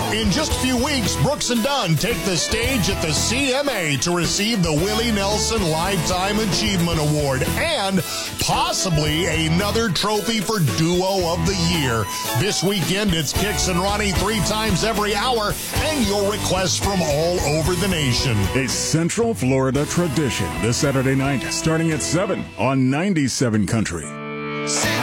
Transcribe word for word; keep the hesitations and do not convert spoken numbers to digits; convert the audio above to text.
In just a few weeks, Brooks and Dunn take the stage at the C M A to receive the Willie Nelson Lifetime Achievement Award and possibly another trophy for Duo of the Year. This weekend, it's Kix and Ronnie three times every hour, and your requests from all over the nation. A Central Florida tradition this Saturday night, starting at seven on ninety-seven Country.